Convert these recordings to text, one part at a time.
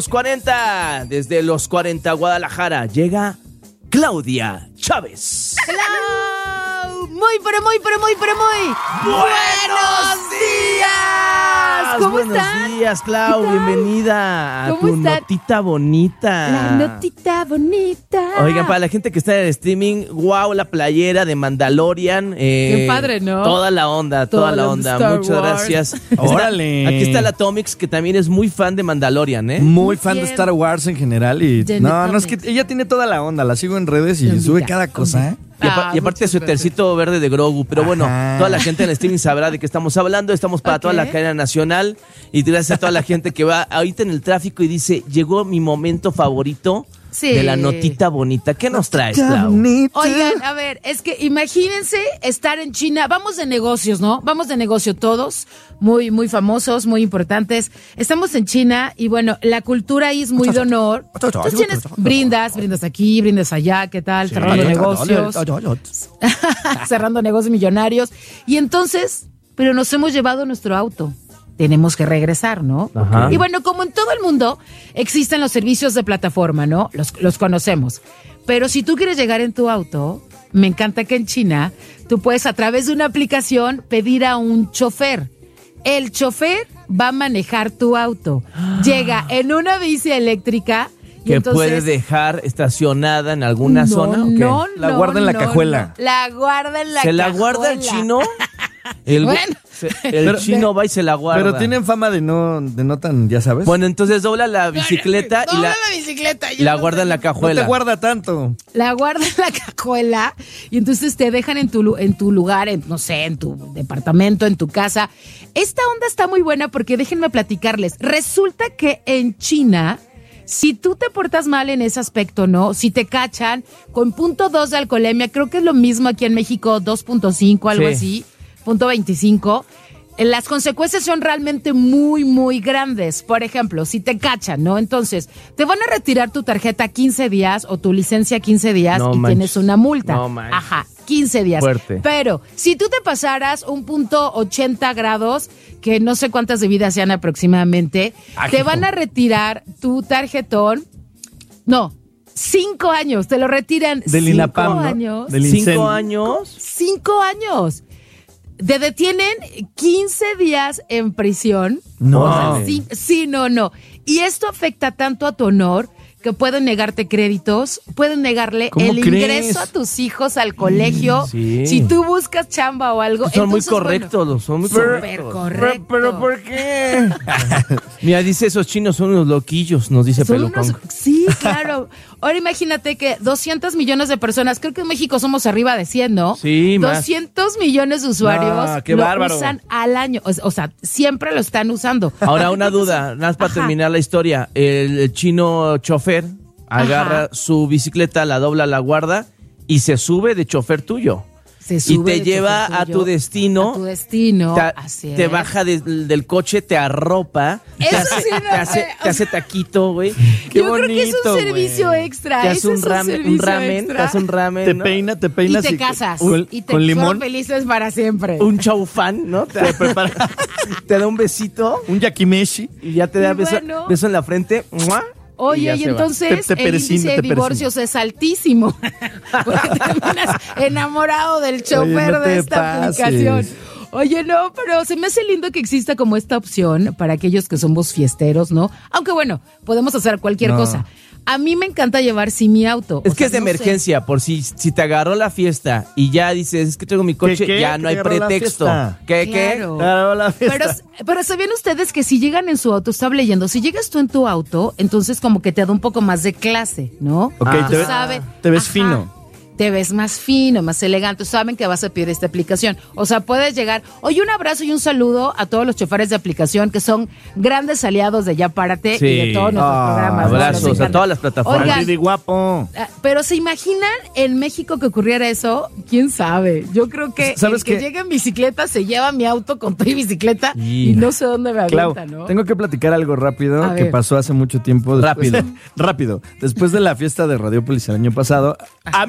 Los 40, desde los 40 Guadalajara, llega Claudia Chávez. Hello. Muy buenos días. ¿Cómo Buenos están? días, Clau. Bienvenida a ¿Cómo tu están? notita bonita. La notita bonita. Oigan, para la gente que está en el streaming, wow, la playera de Mandalorian. Qué padre, ¿no? Toda la onda. Todo lo de Star Muchas Wars. gracias. Órale. Aquí está la Tomix, que también es muy fan de Mandalorian, ¿eh? Muy fan bien. de Star Wars en general y Jenny no es que Comics. ella tiene toda la onda, la sigo en redes y Ondita, sube cada cosa, ¿eh? Y aparte su tercito verde de Grogu. Pero bueno, Ajá. toda la gente en el streaming sabrá de qué estamos hablando. Estamos para toda la Ok. cadena nacional. Y gracias a toda la gente que va ahorita en el tráfico y dice, llegó mi momento favorito Sí. de la notita bonita. ¿Qué nos traes, Clau? Oigan, a ver, es que imagínense estar en China. Vamos de negocios, ¿no? Vamos de negocio todos, muy famosos, muy importantes. Estamos en China y bueno, la cultura ahí es muy de honor. Entonces tienes brindas aquí, brindas allá, ¿qué tal? Cerrando negocios, cerrando negocios millonarios. Y entonces, pero nos hemos llevado nuestro auto. Tenemos que regresar, ¿no? Ajá. Y bueno, como en todo el mundo, existen los servicios de plataforma, ¿no? Los conocemos. Pero si tú quieres llegar en tu auto, me encanta que en China tú puedes a través de una aplicación pedir a un chofer. El chofer va a manejar tu auto. Llega en una bici eléctrica y ¿Que entonces puede dejar estacionada en alguna zona o qué? La guarda en la cajuela. no. La guarda en la ¿Se la cajuela. guarda el chino? El, Bueno. el chino va y se la guarda. Pero tienen fama de no tan, ya sabes. Bueno, entonces dobla la bicicleta y Dobla la la bicicleta. la guarda en la no cajuela. te guarda tanto. La guarda en la cajuela y entonces te dejan en tu lugar, no sé, en tu departamento, en tu casa. Esta onda está muy buena porque déjenme platicarles. Resulta que en China, si tú te portas mal en ese aspecto, ¿no? Si te cachan con 0.2 de alcoholemia, creo que es lo mismo aquí en México, 2.5, algo Sí. así, 0.25. Las consecuencias son realmente muy grandes. Por ejemplo, si te cachan, ¿no? Entonces, te van a retirar tu tarjeta 15 días o tu licencia 15 días No y manches. tienes una multa. No manches. Ajá, 15 días. Fuerte. Pero si tú te pasaras un punto 80 grados, que no sé cuántas bebidas sean aproximadamente, te van a retirar tu tarjetón. No, 5 años. Te lo retiran. Del 5 INAPAM, ¿no? años. Del 5 incendio. años. 5 años. Te detienen 15 días en prisión. No. O sea, sí, no. Y esto afecta tanto a tu honor que pueden negarte créditos, pueden negarle ¿Cómo el crees? ingreso a tus hijos al colegio. Sí. Si tú buscas chamba o algo. Son muy entonces, correctos, son muy Súper correctos. correcto. Pero ¿por qué? Mira, dice, esos chinos son unos loquillos, nos dice Son Pelucón. unos- sí, claro. Ahora imagínate que 200 millones de personas, creo que en México somos arriba de 100, ¿no? Sí, más. 200 millones de usuarios No, qué lo bárbaro. usan al año. O sea, siempre lo están usando. Ahora una duda, nada más para Ajá. terminar la historia. El chino chofer agarra Ajá. su bicicleta, la dobla, la guarda y se sube de chofer tuyo. Se Y sube te de lleva chofer a tuyo tu destino. A tu destino, así te es. baja del coche, te arropa. Eso sí no te hace taquito, güey. Qué Yo creo que es un bonito, servicio güey. extra. Te hace Ese un es ramen, servicio extra. ¿no? Te Y peinas te casas. con, y te con son limón, felices para siempre. Un chaufán, ¿no? Te prepara, te da un besito un yakimeshi. y ya te da Y beso, bueno. beso en la frente. ¡Mua! Oye, ya y se va. entonces Te el persino, índice de te persino. divorcios es altísimo. Porque terminas enamorado del chofer no de te esta pases. aplicación. Oye, no, pero se me hace lindo que exista como esta opción para aquellos que somos fiesteros, ¿no? Aunque bueno, podemos hacer cualquier No. cosa. A mí me encanta llevar sí mi auto. Es O que sea, es de no sé. emergencia, por si te agarró la fiesta y ya dices, es que traigo mi coche, ¿Qué? ya no hay ¿Te agarró la pretexto. fiesta? ¿Qué? Claro. Claro, la fiesta. Pero ¿sabían ustedes que si llegan en su auto, estaba leyendo, si llegas tú en tu auto, entonces como que te da un poco más de clase, ¿no? Ok, Tú te, sabes- te ves Ajá. fino. Te ves más fino, más elegante. Saben que vas a pedir esta aplicación. O sea, puedes llegar. Oye, un abrazo y un saludo a todos los choferes de aplicación que son grandes aliados de Ya Párate Sí. y de todos nuestros programas. ¿no? Nos Abrazos a encanta. todas las plataformas. Oigan, Didi guapo. pero ¿se imaginan en México que ocurriera eso? ¿Quién sabe? Yo creo que ¿Sabes el que qué? llega en bicicleta se lleva mi auto con tu bicicleta Y- y no sé dónde me Clau, avienta, ¿no? tengo que platicar algo rápido A que ver. pasó hace mucho tiempo. Después, Rápido. rápido. Después de la fiesta de Radiopolis el año pasado, a mí me llevaron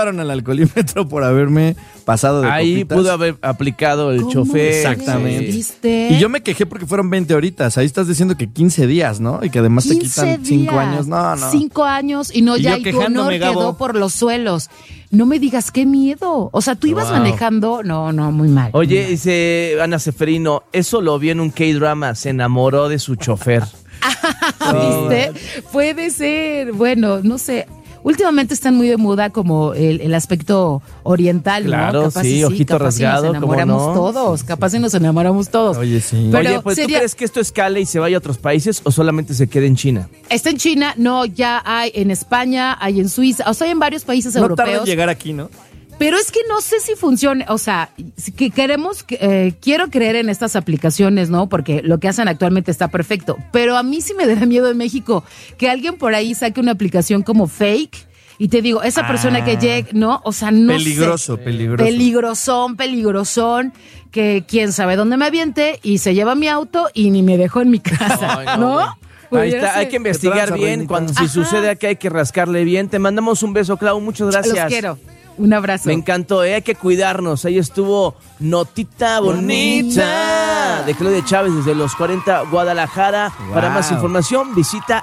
llevaron al alcoholímetro por haberme pasado de Ahí copitas. pudo haber aplicado el ¿Cómo chofer. Exactamente. ¿Viste? Y yo me quejé porque fueron 20 horitas. Ahí estás diciendo que 15 días, ¿no? Y que además te 15 quitan 5 días, años. No. 5 años y no Y ya, yo y tu quejándome, honor quedó Gabo. por los suelos. No me digas, qué miedo. O sea, tú ibas Wow. manejando. No, muy mal. Oye, dice Ana Seferino, eso lo vi en un K-drama, se enamoró de su chofer. ¿Viste? Puede ser. Bueno, no sé. Últimamente están muy de moda como el aspecto oriental, Claro, ¿no? Capaz sí, y ojito capaz y rasgado, nos ¿cómo enamoramos no? todos. Capaz y nos enamoramos todos. Oye, sí. Pero Oye, pues sería- ¿tú crees que esto escale y se vaya a otros países o solamente se quede en China? Está en China, no, ya hay en España, hay en Suiza, o sea, hay en varios países No tarda en europeos. llegar aquí, ¿no? Pero es que no sé si funcione, o sea, que quiero creer en estas aplicaciones, ¿no? Porque lo que hacen actualmente está perfecto. Pero a mí sí me da miedo en México que alguien por ahí saque una aplicación como fake y te digo, esa persona que llegue, ¿no? O sea, no Peligroso, sé. peligroso. Peligrosón, que quién sabe dónde me aviente y se lleva mi auto y ni me dejó en mi casa, Ay, no, ¿no? güey. Ahí Pudiera está, hay ser. que investigar tranza, bien. Reinita? Cuando si Ajá. sucede acá hay que rascarle bien. Te mandamos un beso, Clau. Muchas gracias. Los quiero. Un abrazo. Me encantó, hay que cuidarnos. Ahí estuvo Notita Bonita de Claudia Chávez desde Los 40 Guadalajara. Wow. Para más información visita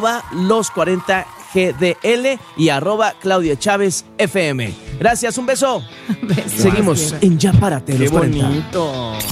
@los40GDL y @Claudia Chávez FM. Gracias, un beso. Besos. Seguimos en Ya Párate, Qué los 40. bonito.